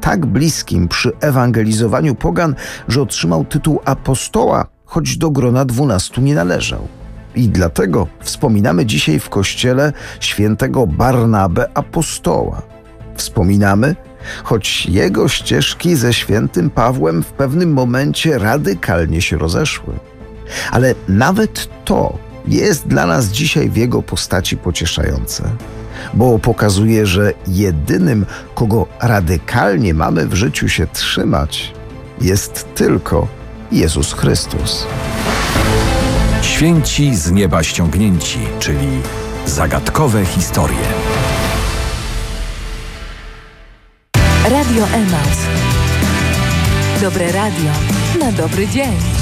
tak bliskim przy ewangelizowaniu pogan, że otrzymał tytuł apostoła, choć do grona 12 nie należał. I dlatego wspominamy dzisiaj w kościele świętego Barnabę apostoła. Wspominamy, choć jego ścieżki ze świętym Pawłem w pewnym momencie radykalnie się rozeszły. Ale nawet to jest dla nas dzisiaj w jego postaci pocieszające, bo pokazuje, że jedynym, kogo radykalnie mamy w życiu się trzymać, jest tylko Jezus Chrystus. Święci z nieba ściągnięci, czyli zagadkowe historie. Radio Emaus. Dobre radio na dobry dzień.